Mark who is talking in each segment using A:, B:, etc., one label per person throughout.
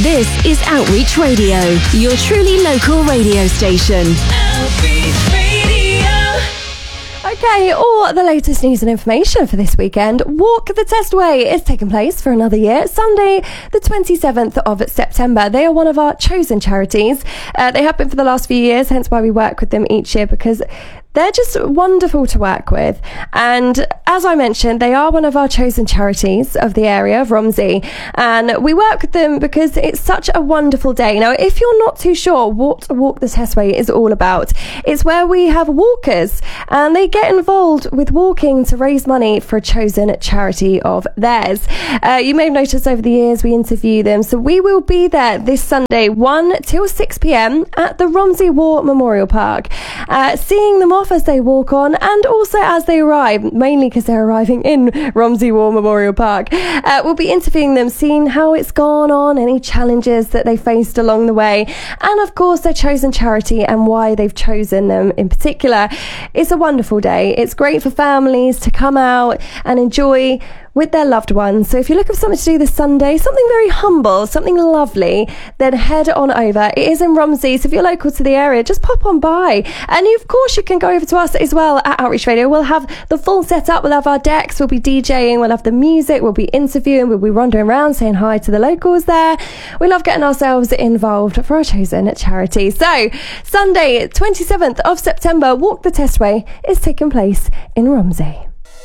A: This is Outreach Radio, your truly local radio station. Outreach Radio.
B: Okay, all the latest news and information for this weekend. Walk the Testway is taking place for another year, Sunday the 27th of September. They are one of our chosen charities. They have been for the last few years, hence why we work with them each year, because they're just wonderful to work with. And as I mentioned, they are one of our chosen charities of the area of Romsey. And we work with them because it's such a wonderful day. Now, if you're not too sure what Walk the Testway is all about, it's where we have walkers and they get involved with walking to raise money for a chosen charity of theirs. You may have noticed over the years we interview them. So we will be there this Sunday, 1 till 6 p.m. at the Romsey War Memorial Park, seeing them off as they walk on and also as they arrive, mainly because they're arriving in Romsey War Memorial Park. We'll be interviewing them, seeing how it's gone on, any challenges that they faced along the way, and of course their chosen charity and why they've chosen them in particular. It's a wonderful day. It's great for families to come out and enjoy with their loved ones. So if you're looking for something to do this Sunday, something very humble, something lovely, then head on over. It is in Romsey, so if you're local to the area, just pop on by. And of course you can go over to us as well at Outreach Radio. We'll have the full setup, we'll have our decks, we'll be DJing, we'll have the music, we'll be interviewing, we'll be wandering around saying hi to the locals there. We love getting ourselves involved for our chosen charity. So Sunday 27th of September, Walk the Testway is taking place in Romsey.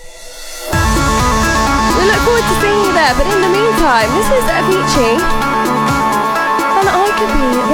B: We look forward to seeing you there, but in the meantime, this is Avicii, and I Could Be